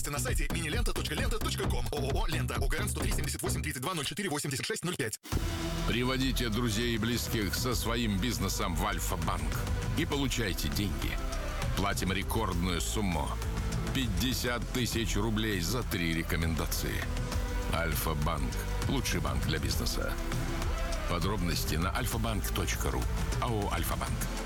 На сайте minilenta.lenta.com. ООО «Лента». ОГРН 103-78-32-04-86-05. Приводите друзей и близких со своим бизнесом в Альфа-банк и получайте деньги. Платим рекордную сумму – 50 тысяч рублей за 3 рекомендации. Альфа-банк – лучший банк для бизнеса. Подробности на alfabank.ru. АО «Альфа-банк».